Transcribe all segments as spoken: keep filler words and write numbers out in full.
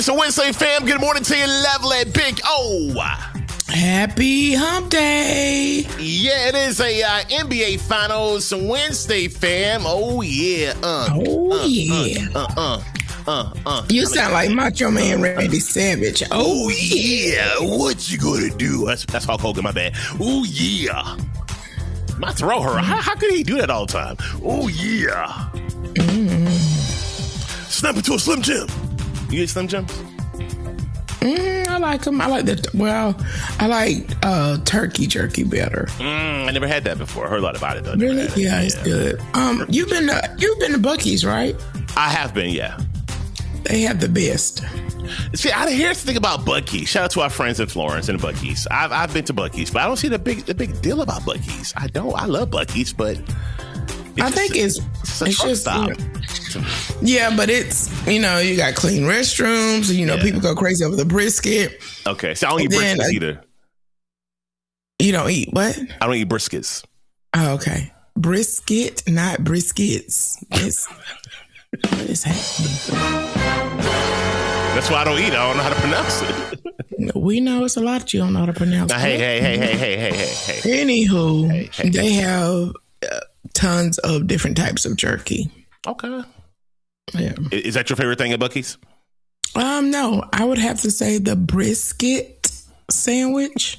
It's a Wednesday, fam. Good morning to you, lovely Big O. Happy Hump Day. Yeah, it is a uh, N B A Finals Wednesday, fam. Oh, yeah. Uh, oh, uh, yeah. Uh, uh, uh, uh, uh. You sound like Macho Man Randy Savage. Oh, yeah. What you gonna do? That's, that's Hulk Hogan, my bad. Oh, yeah. My throat hurt. How, how could he do that all the time? Oh, yeah. Mm. Snap into a Slim Jim. You eat Slim Jims? Mm, I like them. I like the, well, I like uh, turkey jerky better. Mm, I never had that before. I heard a lot about it, though. Really? It. Yeah, yeah, it's good. Um, you've been to, you've been to Buc-ee's, right? I have been, yeah. They have the best. See, I here's the thing about Buc-ee's. Shout out to our friends in Florence and Buc-ee's. I've I've been to Buc-ee's, but I don't see the big the big deal about Buc-ee's. I don't. I love Buc-ee's, but it's I think just, it's it's, it's just stop. You know, yeah, but it's, you know, you got clean restrooms. You know, yeah. People go crazy over the brisket. Okay, so I don't eat briskets uh, either. You don't eat what? I don't eat briskets. Oh, okay, brisket, not briskets. It's what is happening? That's why I don't eat it. I don't know how to pronounce it. We know it's a lot that you don't know how to pronounce. Now, hey, hey, hey, hey, hey, hey, hey, hey. Anywho, hey, hey. They have uh, tons of different types of jerky. Okay. Yeah. Is that your favorite thing at Buc-ee's? Um, no, I would have to say the brisket sandwich.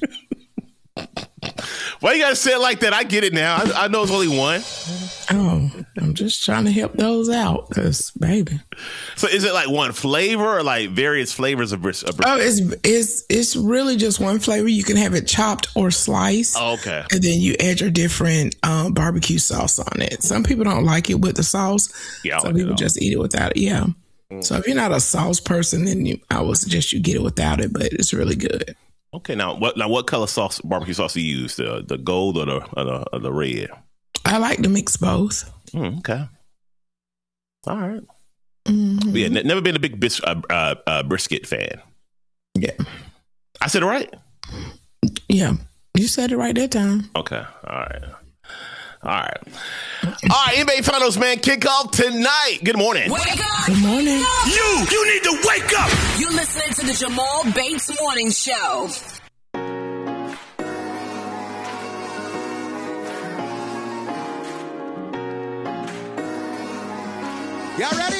Why you gotta say it like that? I get it now. I, I know it's only one. Oh, I'm just trying to help those out, cause baby. So is it like one flavor or like various flavors of bris- brisket? Oh, it's it's it's really just one flavor. You can have it chopped or sliced. Oh, okay. And then you add your different um, barbecue sauce on it. Some people don't like it with the sauce. Yeah, some people just eat it without it. Yeah. Mm. So if you're not a sauce person, then you, I would suggest you get it without it. But it's really good. Okay, now what? Now what color sauce, barbecue sauce, do you use? The the gold or the or the, or the red? I like to mix both. Mm, okay, all right. Mm-hmm. Yeah, n- never been a big bis- uh, uh, uh, brisket fan. Yeah, I said it right. Yeah, you said it right that time. Okay, all right, all right, all right. N B A Finals, man, kick off tonight. Good morning. Wake up! Good morning. You, you need to wake up. You're listening to the Jamal Bates Morning Show. Y'all ready?